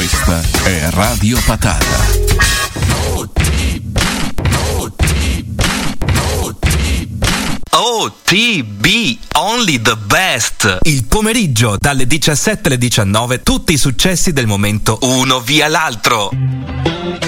Questa è Radio Patata. OTB, only the best. Il pomeriggio dalle 17 alle 19, tutti i successi del momento, uno via l'altro.